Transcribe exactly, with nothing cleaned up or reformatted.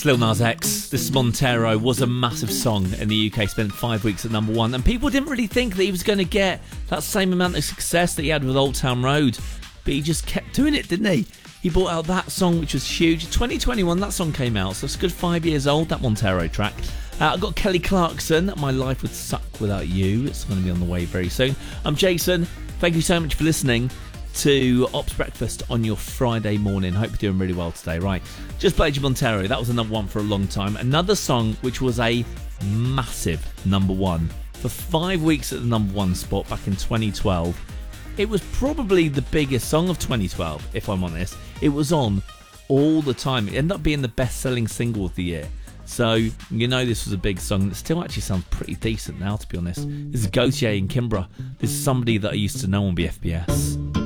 It's Lil Nas X. This Montero was a massive song in the U K, spent five weeks at number one, and people didn't really think that he was going to get that same amount of success that he had with Old Town Road, but he just kept doing it, didn't he? He brought out that song, which was huge. twenty twenty-one, that song came out, so it's a good five years old, that Montero track. Uh, I've got Kelly Clarkson, My Life Would Suck Without You. It's going to be on the way very soon. I'm Jason. Thank you so much for listening to Ops Breakfast on your Friday morning. Hope you're doing really well today. Right, just played you Montero. That was a number one for a long time. Another song which was a massive number one for five weeks at the number one spot back in twenty twelve. It was probably the biggest song of twenty twelve, if I'm honest. It was on all the time. It ended up being the best-selling single of the year. So, you know this was a big song that still actually sounds pretty decent now, to be honest. This is Gautier and Kimbra. This is somebody that I used to know on B F B S.